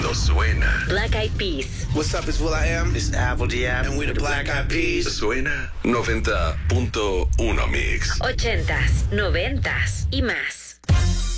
no suena. Black Eyed Peas. What's up, it's will.i.am. It's Apple D.App. And we're the Black Eyed Peas. Suena 90.1 Mix. 80s, 90s y más.